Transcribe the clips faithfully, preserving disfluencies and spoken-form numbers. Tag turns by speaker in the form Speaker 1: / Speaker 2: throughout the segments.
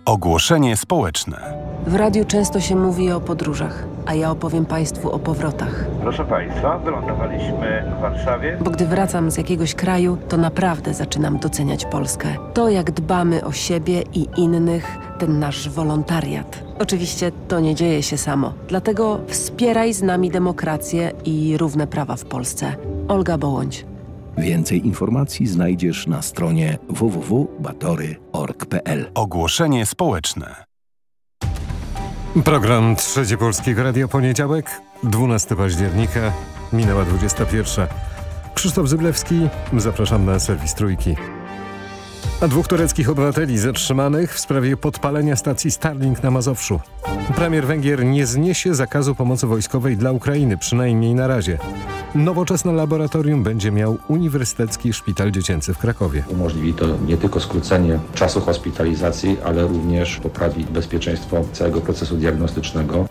Speaker 1: Ogłoszenie społeczne.
Speaker 2: W radiu często się mówi o podróżach, a ja opowiem Państwu o powrotach.
Speaker 3: Proszę Państwa, wylądowaliśmy w Warszawie.
Speaker 2: Bo gdy wracam z jakiegoś kraju, to naprawdę zaczynam doceniać Polskę. To, jak dbamy o siebie i innych, ten nasz wolontariat. Oczywiście to nie dzieje się samo. Dlatego wspieraj z nami demokrację i równe prawa w Polsce. Olga Bołądź.
Speaker 4: Więcej informacji znajdziesz na stronie w w w kropka batory kropka org kropka p l.
Speaker 1: Ogłoszenie społeczne.
Speaker 5: Program Trzecie Polskiego Radio, poniedziałek, dwunastego października, minęła dwudziesta pierwsza. Krzysztof Zyblewski, zapraszam na serwis Trójki. A dwóch tureckich obywateli zatrzymanych w sprawie podpalenia stacji Starlink na Mazowszu. Premier Węgier nie zniesie zakazu pomocy wojskowej dla Ukrainy, przynajmniej na razie. Nowoczesne laboratorium będzie miał Uniwersytecki Szpital Dziecięcy w Krakowie.
Speaker 6: Umożliwi to nie tylko skrócenie czasu hospitalizacji, ale również poprawi bezpieczeństwo całego procesu diagnostycznego.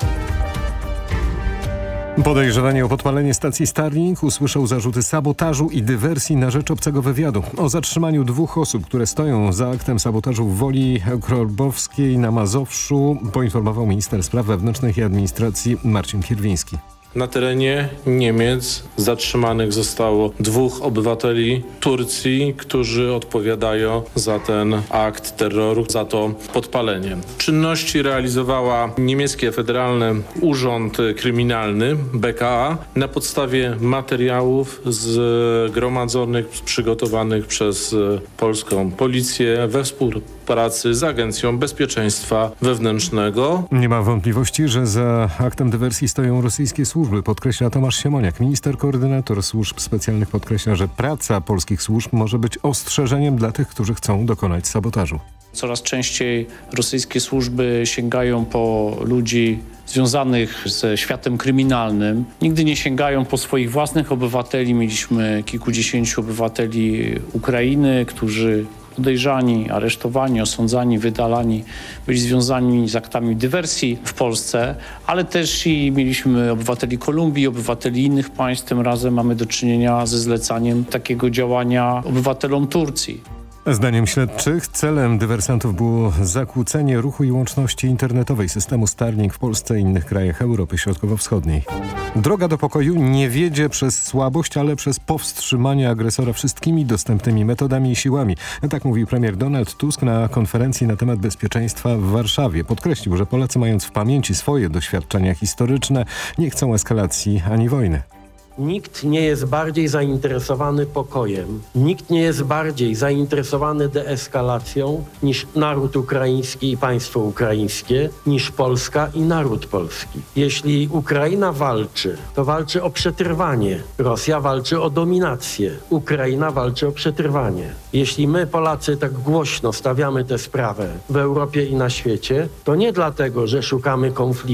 Speaker 5: Podejrzewany o podpalenie stacji Starlink usłyszał zarzuty sabotażu i dywersji na rzecz obcego wywiadu. O zatrzymaniu dwóch osób, które stoją za aktem sabotażu w Woli Krobowskiej na Mazowszu, poinformował minister spraw wewnętrznych i administracji Marcin Kierwiński.
Speaker 7: Na terenie Niemiec zatrzymanych zostało dwóch obywateli Turcji, którzy odpowiadają za ten akt terroru, za to podpalenie. Czynności realizowała niemiecki Federalny Urząd Kryminalny, B K A, na podstawie materiałów zgromadzonych, przygotowanych przez polską policję we współpracy z Agencją Bezpieczeństwa Wewnętrznego.
Speaker 5: Nie ma wątpliwości, że za aktem dywersji stoją rosyjskie służby. Podkreśla Tomasz Siemoniak. Minister koordynator służb specjalnych podkreśla, że praca polskich służb może być ostrzeżeniem dla tych, którzy chcą dokonać sabotażu.
Speaker 8: Coraz częściej rosyjskie służby sięgają po ludzi związanych ze światem kryminalnym. Nigdy nie sięgają po swoich własnych obywateli. Mieliśmy kilkudziesięciu obywateli Ukrainy, którzy podejrzani, aresztowani, osądzani, wydalani, byli związani z aktami dywersji w Polsce, ale też i mieliśmy obywateli Kolumbii, obywateli innych państw. Tym razem mamy do czynienia ze zlecaniem takiego działania obywatelom Turcji.
Speaker 5: Zdaniem śledczych celem dywersantów było zakłócenie ruchu i łączności internetowej systemu Starlink w Polsce i innych krajach Europy Środkowo-Wschodniej. Droga do pokoju nie wiedzie przez słabość, ale przez powstrzymanie agresora wszystkimi dostępnymi metodami i siłami. Tak mówił premier Donald Tusk na konferencji na temat bezpieczeństwa w Warszawie. Podkreślił, że Polacy, mając w pamięci swoje doświadczenia historyczne, nie chcą eskalacji ani wojny.
Speaker 9: Nikt nie jest bardziej zainteresowany pokojem, nikt nie jest bardziej zainteresowany deeskalacją niż naród ukraiński i państwo ukraińskie, niż Polska i naród polski. Jeśli Ukraina walczy, to walczy o przetrwanie. Rosja walczy o dominację. Ukraina walczy o przetrwanie. Jeśli my, Polacy, tak głośno stawiamy tę sprawę w Europie i na świecie, to nie dlatego, że szukamy konfliktu,